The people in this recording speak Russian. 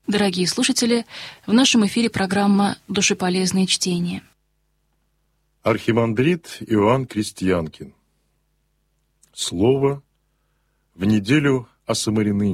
Дорогие слушатели, в нашем эфире программа «Душеполезные чтения». Архимандрит Иоанн Крестьянкин. Слово в неделю о Самаряныне.